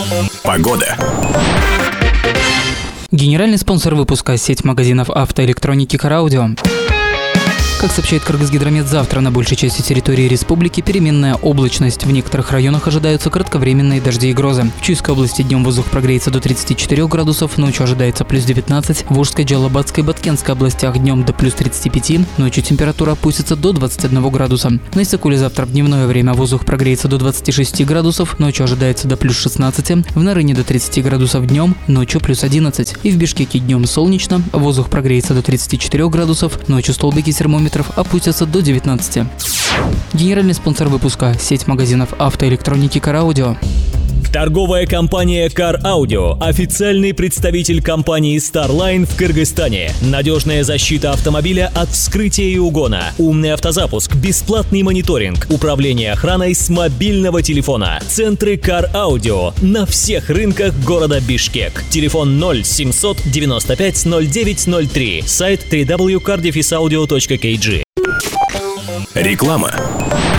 Погода. Генеральный спонсор выпуска – сеть магазинов автоэлектроники «Караудио». Как сообщает Кыргызгидромет, завтра на большей части территории республики переменная облачность. В некоторых районах ожидаются кратковременные дожди и грозы. В Чуйской области днем воздух прогреется до 34 градусов, ночью ожидается плюс 19. В Ужской, Джалабадской и Баткенской областях днем до плюс 35, ночью температура опустится до 21 градуса. На Иссыкуле завтра в дневное время воздух прогреется до 26 градусов, ночью ожидается до плюс 16. В Нарыне до 30 градусов днем, ночью плюс 11. И в Бишкеке днем солнечно, воздух прогреется до 34 градусов, ночью столбики термометров опустятся до 19. Генеральный спонсор выпуска – сеть магазинов автоэлектроники «Караудио». Торговая компания Car Audio – официальный представитель компании Starline в Кыргызстане. Надежная защита автомобиля от вскрытия и угона, умный автозапуск, бесплатный мониторинг, управление охраной с мобильного телефона. Центры Car Audio на всех рынках города Бишкек. Телефон 0700 95 0903. Сайт www.cardefisaudio.kg. Реклама.